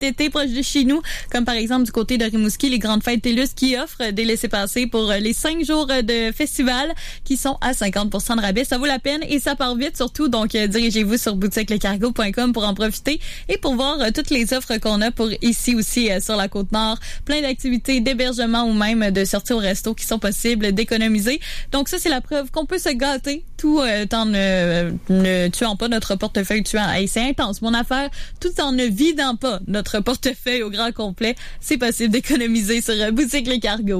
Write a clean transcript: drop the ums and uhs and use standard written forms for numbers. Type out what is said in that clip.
été proche de chez nous, comme par exemple du côté de Rimouski, les Grandes Fêtes TELUS qui offrent des laissez-passer pour les 5 jours de festival qui sont à 50% de rabais. Ça vaut la peine et ça part vite surtout. Donc, dirigez-vous sur boutiquelecargo.com pour en profiter et pour voir toutes les offres qu'on a pour ici aussi sur la Côte-Nord. Plein d'activités d'hébergement ou même de sorties au resto qui sont possibles d'économiser. Donc, ça, c'est la preuve qu'on peut se gâter tout en ne tuant pas notre portefeuille tuant. Hey, c'est intense, mon affaire, tout en ne vidant pas notre portefeuille au grand complet. C'est possible d'économiser sur Boutique Les Cargos.